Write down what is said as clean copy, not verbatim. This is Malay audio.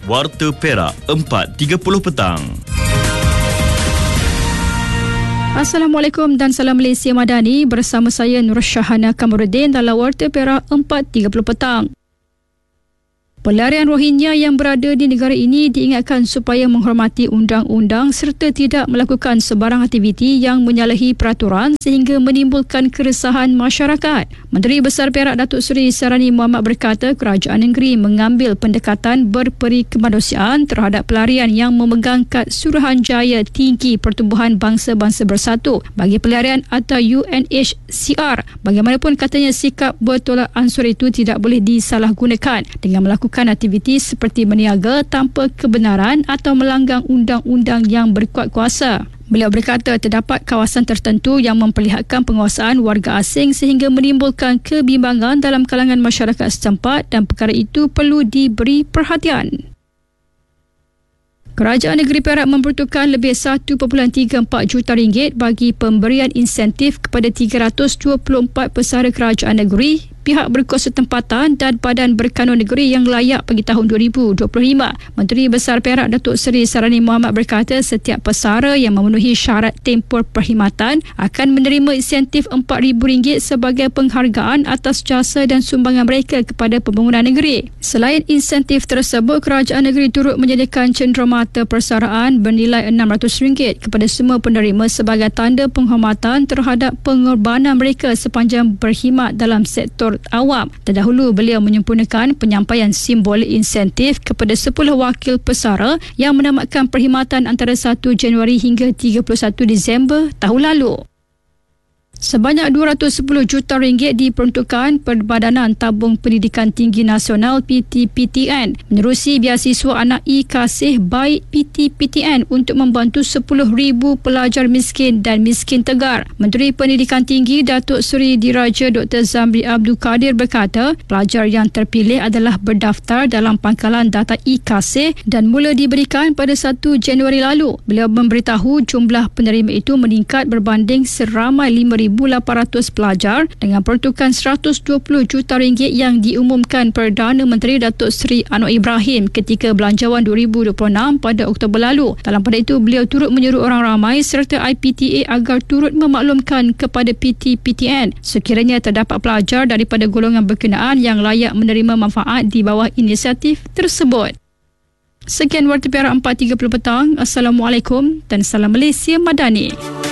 Warta Perak 4.30 petang. Assalamualaikum dan salam Malaysia Madani. Bersama saya Nur Syahana Kamarudin dalam Warta Perak 4.30 petang. Pelarian Rohingya yang berada di negara ini diingatkan supaya menghormati undang-undang serta tidak melakukan sebarang aktiviti yang menyalahi peraturan sehingga menimbulkan keresahan masyarakat. Menteri Besar Perak Datuk Seri Sarani Muhammad berkata kerajaan negeri mengambil pendekatan berperi kemanusiaan terhadap pelarian yang memegang kad Suruhanjaya Tinggi Pertubuhan Bangsa-Bangsa Bersatu bagi pelarian atau UNHCR. Bagaimanapun katanya sikap bertolak ansur itu tidak boleh disalahgunakan dengan melakukan aktiviti seperti berniaga tanpa kebenaran atau melanggar undang-undang yang berkuat kuasa. Beliau berkata terdapat kawasan tertentu yang memperlihatkan penguasaan warga asing sehingga menimbulkan kebimbangan dalam kalangan masyarakat setempat dan perkara itu perlu diberi perhatian. Kerajaan Negeri Perak memperuntukkan lebih 1.34 juta ringgit bagi pemberian insentif kepada 324 pesara kerajaan negeri, pihak berkuasa tempatan dan badan berkanun negeri yang layak bagi tahun 2025. Menteri Besar Perak Datuk Seri Sarani Muhammad berkata setiap pesara yang memenuhi syarat tempoh perkhidmatan akan menerima insentif RM4,000 sebagai penghargaan atas jasa dan sumbangan mereka kepada pembangunan negeri. Selain insentif tersebut, kerajaan negeri turut menyediakan cenderamata persaraan bernilai RM600 kepada semua penerima sebagai tanda penghormatan terhadap pengorbanan mereka sepanjang berkhidmat dalam sektor awam. Terdahulu beliau menyempurnakan penyampaian simbol insentif kepada 10 wakil pesara yang menamatkan perkhidmatan antara 1 Januari hingga 31 Disember tahun lalu. Sebanyak RM210 juta diperuntukkan Perbadanan Tabung Pendidikan Tinggi Nasional PTPTN menerusi biasiswa anak Kasih Baik PTPTN untuk membantu 10,000 pelajar miskin dan miskin tegar. Menteri Pendidikan Tinggi Datuk Seri Diraja Dr. Zamri Abdul Kadir berkata pelajar yang terpilih adalah berdaftar dalam pangkalan data Kasih dan mula diberikan pada 1 Januari lalu. Beliau memberitahu jumlah penerima itu meningkat berbanding seramai 5,800 pelajar dengan peruntukan RM120 juta yang diumumkan Perdana Menteri Datuk Seri Anwar Ibrahim ketika Belanjawan 2026 pada Oktober lalu. Dalam pada itu, beliau turut menyuruh orang ramai serta IPTA agar turut memaklumkan kepada PTPTN sekiranya terdapat pelajar daripada golongan berkenaan yang layak menerima manfaat di bawah inisiatif tersebut. Sekian Warta Perak 4.30 petang. Assalamualaikum dan salam Malaysia Madani.